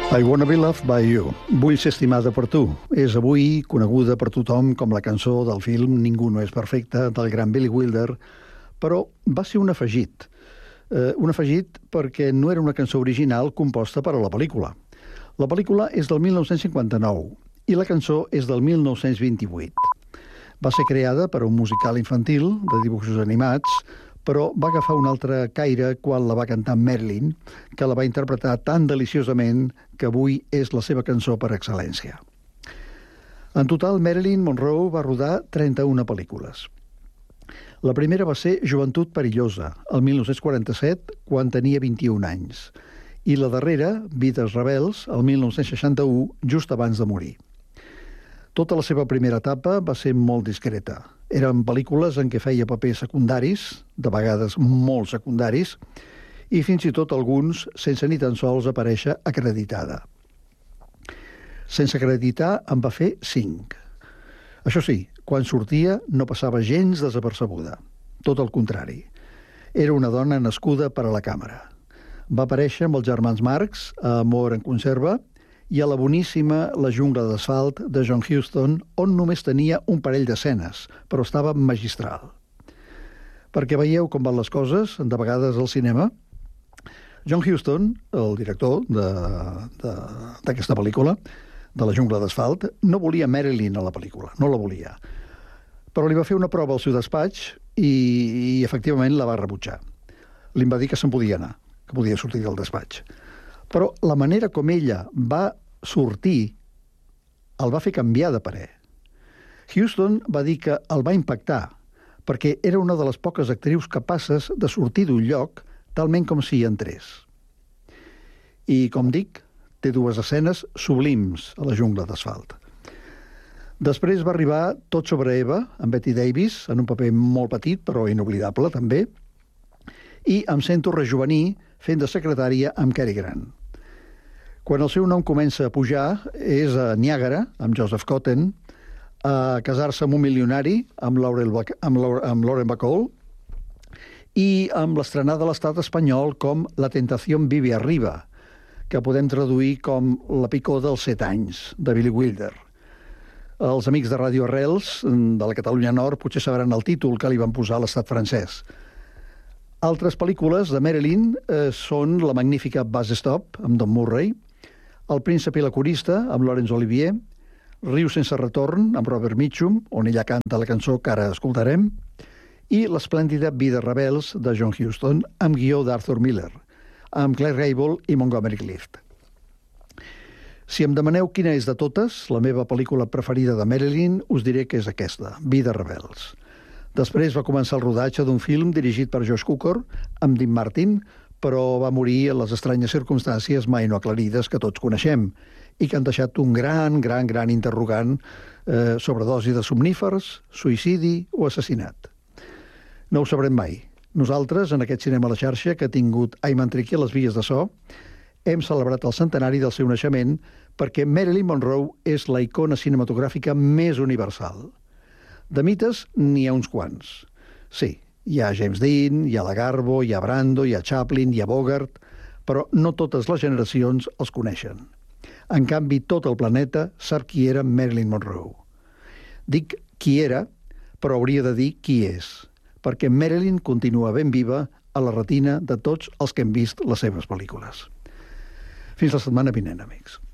I Wanna Be Loved by You. Vull ser estimada per tu. És avui coneguda per tothom com la cançó del film Ningú no és perfecte, del gran Billy Wilder, però va ser un afegit. Un afegit perquè no era una cançó original composta per a la pel·lícula. La pel·lícula és del 1959 i la cançó és del 1928. Va ser creada per a un musical infantil de dibuixos animats, però va agafar un altre caire quan la va cantar Marilyn, que la va interpretar tan deliciosament que avui és la seva cançó per excel·lència. En total, Marilyn Monroe va rodar 31 pel·lícules. La primera va ser Joventut perillosa, el 1947, quan tenia 21 anys, i la darrera, Vides rebels, el 1961, just abans de morir. Tota la seva primera etapa va ser molt discreta. Eren pel·lícules en què feia papers secundaris, de vegades molt secundaris, i fins i tot alguns sense ni tan sols aparèixer acreditada. Sense acreditar en va fer 5. Això sí, quan sortia no passava gens desapercebuda. Tot el contrari. Era una dona nascuda per a la càmera. Va aparèixer amb els germans Marx a Amor en conserva i a la boníssima La jungla d'asfalt de John Huston, on només tenia un parell d'escenes, però estava magistral. Perquè veieu com van les coses, de vegades al cinema. John Huston, el director d'aquesta pel·lícula, de La jungla d'asfalt, no volia Marilyn a la pel·lícula, no la volia. Però li va fer una prova al seu despatx i efectivament la va rebutjar. Li va dir que se'n podia anar, que podia sortir del despatx. Però la manera com ella va sortir el va fer canviar de parer. Huston va dir que el va impactar perquè era una de les poques actrius capaces de sortir d'un lloc talment com si hi entrés. I, com dic, té 2 escenes sublims a La jungla d'asfalt. Després va arribar Tot sobre Eva, amb Bette Davis, en un paper molt petit, però inoblidable, també, i Em sento rejovenir, fent de secretària amb Cary Grant. Quan el seu nom comença a pujar, és a Niàgara, amb Joseph Cotten, a casar-se amb un milionari, amb Lauren Bacall, i amb l'estrenada de l'estat espanyol com La tentación vive arriba, que podem traduir com La picor dels 7 anys, de Billy Wilder. Els amics de Ràdio Arrels, de la Catalunya Nord, potser sabran el títol que li van posar a l'estat francès. Altres pel·lícules de Marilyn són la magnífica Bus Stop, amb Don Murray, El príncep i la corista, amb Laurence Olivier, Riu sense retorn, amb Robert Mitchum, on ella canta la cançó que ara escoltarem, i l'esplèndida Vides rebels, de John Huston, amb guió d'Arthur Miller, amb Claire Gable i Montgomery Clift. Si em demaneu quina és de totes, la meva pel·lícula preferida de Marilyn, us diré que és aquesta, Vides rebels. Després va començar el rodatge d'un film dirigit per Josh Cukor, amb Dean Martin, però va morir en les estranyes circumstàncies mai no aclarides que tots coneixem i que han deixat un gran interrogant sobre dosi de somnífers, suïcidi o assassinat. No ho sabrem mai. Nosaltres, en aquest cinema a la xarxa, que ha tingut Ayman Triqui a les vies de so, hem celebrat el centenari del seu naixement perquè Marilyn Monroe és la icona cinematogràfica més universal. De mites n'hi ha uns quants. Sí, hi ha James Dean, hi ha la Garbo, hi ha Brando, hi ha Chaplin, hi ha Bogart, però no totes les generacions els coneixen. En canvi, tot el planeta sap qui era Marilyn Monroe. Dic qui era, però hauria de dir qui és, perquè Marilyn continua ben viva a la retina de tots els que hem vist les seves pel·lícules. Fins la setmana vinent, amics.